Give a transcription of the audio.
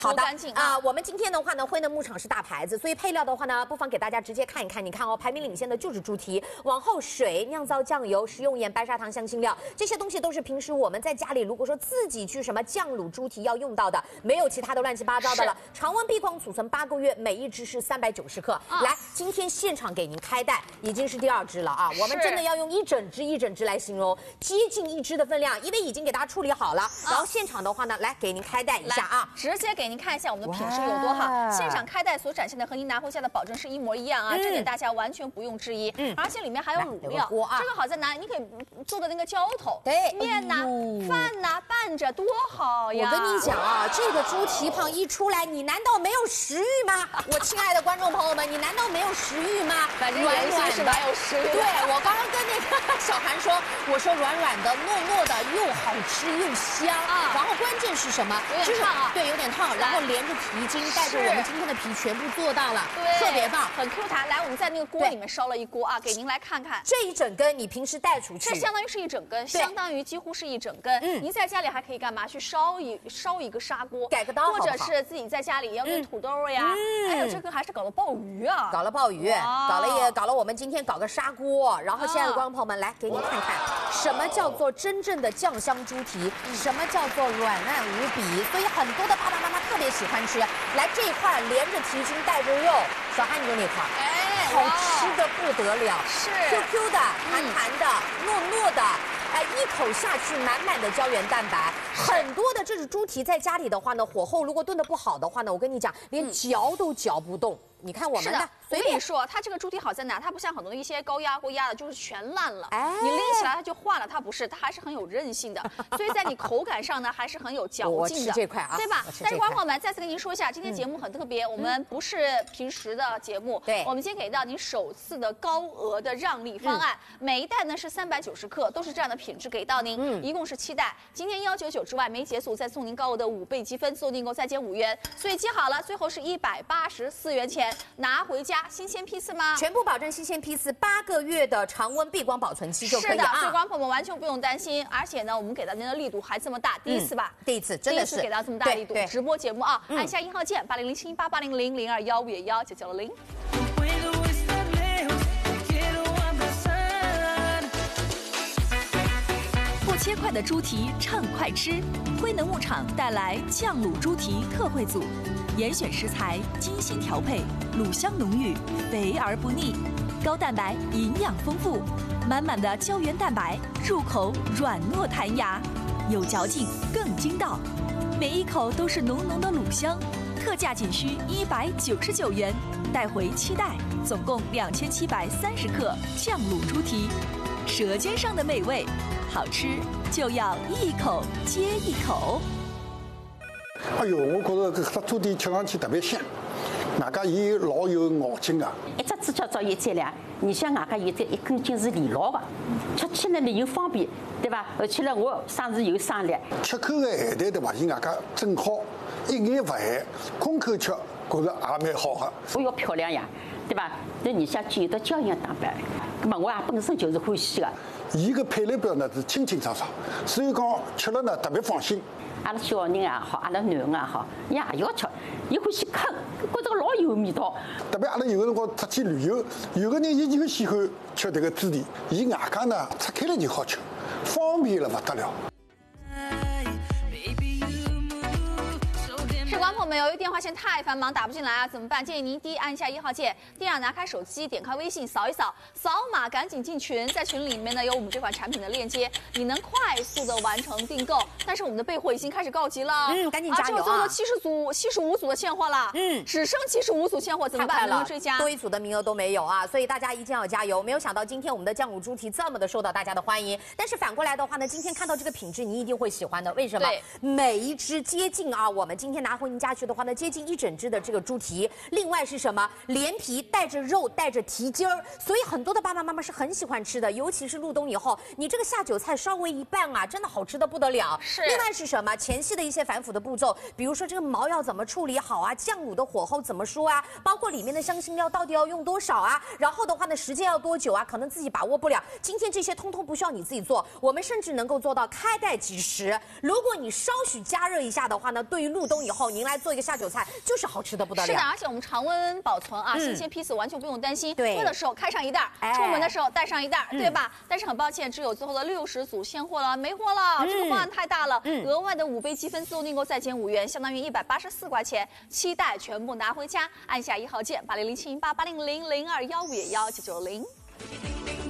好的干净啊！ 我们今天的话呢，辉能牧场是大牌子，所以配料的话呢，不妨给大家直接看一看。你看哦，排名领先的就是猪蹄，往后水、酿造酱油、食用盐、白砂糖、香辛料，这些东西都是平时我们在家里如果说自己去什么酱卤猪蹄要用到的，没有其他的乱七八糟的了。常温闭框储存8个月，每一只是390克。来，今天现场给您开袋，已经是第2只了啊！我们真的要用一整只来形容，接近1只的分量，因为已经给大家处理好了。然后现场的话呢，来给您开袋一下啊， 直接给您看一下我们的品质有多好。现场开袋所展现的和您拿回家的保证是一模一样啊，这点大家完全不用质疑。而且里面还有卤料，这个好在哪里？你可以做的那个浇头， 对， 面呐、饭呐拌着多好呀！ 我跟你讲啊，这个猪蹄膀一出来，你难道没有食欲吗？我亲爱的观众朋友们，你难道没有食欲吗？ 反正原先是蛮有食欲的。 对，我刚刚跟那个小韩说，我说软软的、糯糯的，又好吃又香啊。然后关键是什么？ 有点烫啊， 对，有点烫。然后连着蹄筋，带着我们今天的皮全部做到了，对，特别棒， 很 Q 弹。来，我们在那个锅里面烧了一锅啊，给您来看看。 这一整根你平时带出去， 这相当于是一整根，相当于几乎是一整根。您在家里还可以干嘛？去烧一个砂锅， 改个刀， 或者是自己在家里要炖土豆呀。还有这个还是搞了鲍鱼啊， 搞了鲍鱼，搞了我们今天搞个砂锅。然后，亲爱的观众朋友们，来给你看看，什么叫做真正的酱香猪蹄，什么叫做软烂无比。所以很多的爸爸妈妈特别喜欢吃。来这一块连着蹄筋带着肉，小汉你就那块，好吃的不得了， 是 QQ 的、弹弹的、糯糯的。一口下去满满的胶原蛋白，很多的这种猪蹄在家里的话呢，火候如果炖得不好的话呢，我跟你讲，连嚼都嚼不动。你看我们的， 我跟你说，它这个猪蹄好在哪？它不像很多的一些高压锅压的，就是全烂了。你拎起来它就化了，它不是，它还是很有韧性的。所以在你口感上呢，还是很有嚼劲的。 我吃这块啊， 对吧？但是观众朋友们，再次跟您说一下，今天节目很特别，我们不是平时的节目， 对， 我们今天给到您首次的高额的让利方案，每一袋呢是390克，都是这样的品质给到您，一共是7袋。今天199之外没解锁，再送您高额的5倍积分，自动订购再减5元，所以记好了，最后是184元钱。拿回家，新鲜批次吗？ 全部保证新鲜批次，8个月的常温闭光保存期就可以了。 所以观众朋友们完全不用担心。而且呢，我们给到您的力度还这么大，第一次吧？ 第一次，真的是给到这么大力度。直播节目啊，按下1号键，800718800215119910。 不切块的猪蹄畅快吃，辉能牧场带来酱卤猪蹄特惠组。严选食材，精心调配，卤香浓郁，肥而不腻，高蛋白，营养丰富，满满的胶原蛋白，入口软糯弹牙，有嚼劲更筋道，每一口都是浓浓的卤香。特价仅需199元，带回7袋，总共2730克酱卤猪蹄，舌尖上的美味，好吃就要一口接一口。 哎呦，我觉着这猪蹄吃上去特别香，外加伊老有咬劲的。 一只猪脚照有质量，你像外加有这一根筋是连牢的，吃起来呢又方便，对吧？而且呢我生是有生力。 吃口的咸淡对吧？伊外加正好，一眼勿咸，空口吃觉着也蛮好的。 我要漂亮呀，对吧？那你像具有的胶原蛋白，那么我也本身就是欢喜的。 伊个配料表呢是清清爽爽，所以讲吃了呢特别放心。 阿拉小人也好，阿拉囡恩也好，伊也要吃，伊欢喜啃，觉着老有味道。 特别阿拉有个辰光出去旅游，有个人伊就喜欢吃这个猪蹄，伊外加呢拆开来就好吃，方便了不得了。 观众朋友们，由于电话线太繁忙打不进来啊，怎么办？建议您第一按下1号键，第二拿开手机，点开微信扫一扫，扫码赶紧进群，在群里面呢有我们这款产品的链接，你能快速的完成订购。但是我们的备货已经开始告急了， 赶紧加油啊！ 最后75组的现货了，只剩75组现货，怎么办？能追加？ 多一组的名额都没有啊，所以大家一定要加油。没有想到今天我们的酱卤猪蹄这么的受到大家的欢迎，但是反过来的话呢，今天看到这个品质，你一定会喜欢的。为什么？每一只接近啊，我们今天拿回您家去的话呢，接近1整只的这个猪蹄。另外是什么？连皮带着肉，带着蹄筋儿，所以很多的爸爸妈妈是很喜欢吃的，尤其是入冬以后，你这个下酒菜稍微一拌啊，真的好吃的不得了。 是。 另外是什么？前期的一些繁复的步骤，比如说这个毛要怎么处理好啊，酱卤的火候怎么说啊，包括里面的香辛料到底要用多少啊，然后的话呢，时间要多久啊，可能自己把握不了。今天这些通通不需要你自己做，我们甚至能够做到开袋即食。如果你稍许加热一下的话呢，对于入冬以后您来做做一个下酒菜，就是好吃的不得了。 是的，而且我们常温保存啊，新鲜批次完全不用担心。 对， 饿的时候开上一袋，出门的时候带上一袋，对吧？但是很抱歉，只有最后的60组现货了，没货了。这个方案太大了，额外的5杯积分自动订购再减5元，相当于184块钱，7袋全部拿回家。按下1号键，80070880000215也1990。